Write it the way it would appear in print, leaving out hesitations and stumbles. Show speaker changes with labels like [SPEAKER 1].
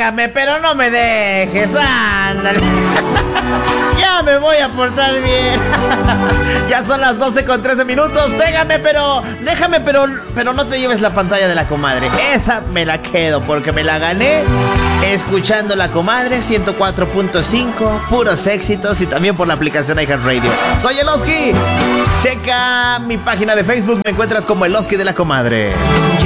[SPEAKER 1] Pégame, pero no me dejes, ándale. Ya me voy a portar bien. Ya son las 12:13. Pégame, pero déjame, pero no te lleves la pantalla de la comadre. Esa me la quedo porque me la gané escuchando La Comadre 104.5, puros éxitos, y también por la aplicación iHeartRadio. Soy el Oski. Checa mi página de Facebook, me encuentras como el Oski de La Comadre.